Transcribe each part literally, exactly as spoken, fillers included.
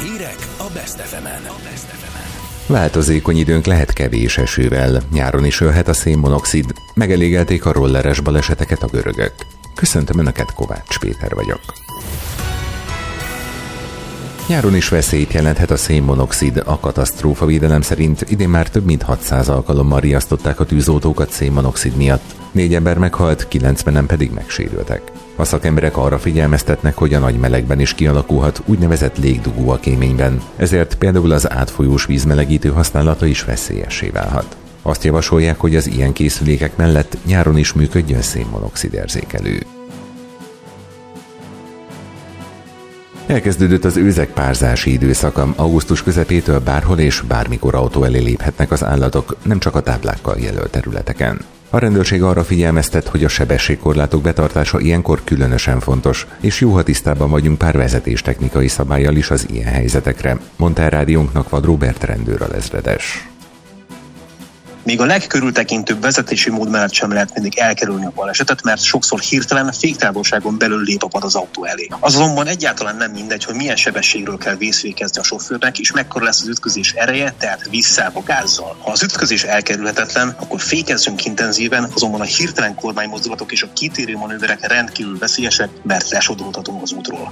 Hírek a Best ef emen. Változékony időnk lehet kevés esővel, nyáron is ölhet a szénmonoxid, megelégelték a rolleres baleseteket a görögök. Köszöntöm Önöket, Kovács Péter vagyok. Nyáron is veszélyt jelenthet a szénmonoxid. A katasztrófavédelem szerint idén már több mint hatszáz alkalommal riasztották a tűzoltókat szénmonoxid miatt. Négy ember meghalt, kilencvenen pedig megsérültek. A szakemberek arra figyelmeztetnek, hogy a nagy melegben is kialakulhat úgynevezett légdugó a kéményben, ezért például az átfolyós vízmelegítő használata is veszélyessé válhat. Azt javasolják, hogy az ilyen készülékek mellett nyáron is működjön szénmonoxid érzékelő. Elkezdődött az őzek párzási időszaka. Augusztus közepétől bárhol és bármikor autó elé léphetnek az állatok, nem csak a táblákkal jelölt területeken. A rendőrség arra figyelmeztet, hogy a sebességkorlátok betartása ilyenkor különösen fontos, és jó, ha tisztában vagyunk pár vezetéstechnikai szabállyal is az ilyen helyzetekre, mondta el rádiónknak Vad Róbert rendőralezredes. Még a legkörültekintőbb vezetési mód mellett sem lehet mindig elkerülni a balesetet, mert sokszor hirtelen féktávolságon belül lép a vad az autó elé. Az azonban egyáltalán nem mindegy, hogy milyen sebességről kell vészfékezni a sofőrnek, és mekkora lesz az ütközés ereje, tehát visszába gázzal. Ha az ütközés elkerülhetetlen, akkor fékezzünk intenzíven, azonban a hirtelen kormánymozdulatok és a kitérő manőverek rendkívül veszélyesek, mert lesodródhatunk az útról.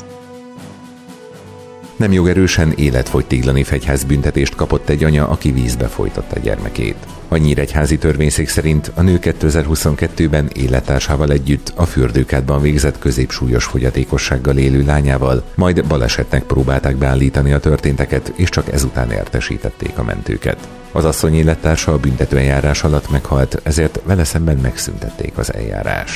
Nem jogerősen életfogytiglani fegyház büntetést kapott egy anya, aki vízbe folytatta gyermekét. A nyíregyházi törvényszék szerint a nő kétezer-huszonkettőben élettársával együtt a fürdőkádban végzett középsúlyos fogyatékossággal élő lányával, majd balesetnek próbálták beállítani a történteket, és csak ezután értesítették a mentőket. Az asszony élettársa a büntetőeljárás alatt meghalt, ezért vele szemben megszüntették az eljárást.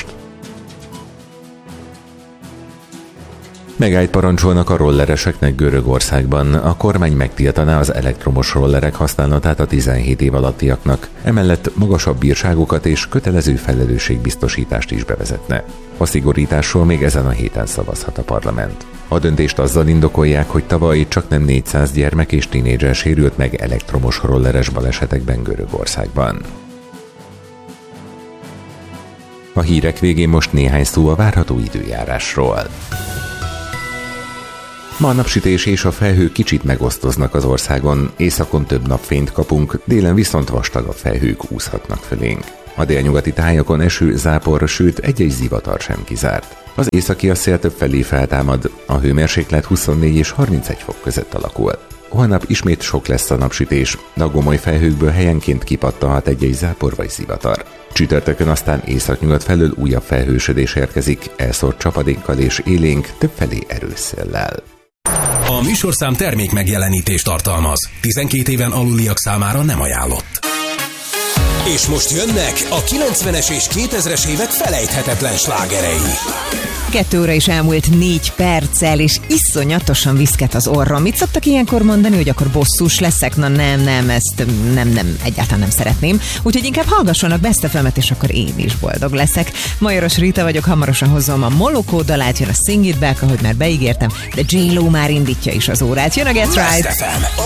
Megállt parancsolnak a rollereseknek Görögországban. A kormány megtiltaná az elektromos rollerek használatát a tizenhét év alattiaknak, emellett magasabb bírságokat és kötelező felelősségbiztosítást is bevezetne. A szigorításról még ezen a héten szavazhat a parlament. A döntést azzal indokolják, hogy tavaly csaknem négyszáz gyermek és tinédzser sérült meg elektromos rolleres balesetekben Görögországban. A hírek végén most néhány szó a várható időjárásról. Ma a napsütés és a felhők kicsit megosztoznak az országon, északon több napfényt kapunk, délen viszont vastagabb felhők úszhatnak fölénk. A délnyugati tájakon eső, zápor, sőt egy-egy zivatar sem kizárt. Az északi szél több felé feltámad, a hőmérséklet huszonnégy és harmincegy fok között alakul. Holnap ismét sok lesz a napsütés, de a gomoly felhőkből helyenként kipattanhat egy-egy zápor vagy zivatar. Csütörtökön aztán északnyugat felől újabb felhősödés érkezik, elszórt csapadékkal és élénk, többfelé erős széllel. A műsorszám termék megjelenítést tartalmaz. tizenkét éven aluliak számára nem ajánlott. És most jönnek a kilencvenes és kétezres évek felejthetetlen slágerei. Kettő óra is elmúlt négy perccel, és iszonyatosan viszket az orrom. Mit szoktak ilyenkor mondani, hogy akkor bosszús leszek? Na nem, nem, ezt nem, nem, egyáltalán nem szeretném. Úgyhogy inkább hallgassanak Best ef emet, és akkor én is boldog leszek. Majoros Rita vagyok, hamarosan hozom a Molokó dalát, jön a Sing It Back, ahogy már beígértem, de J-Lo már indítja is az órát. Jön a Get Right! Best ef em, a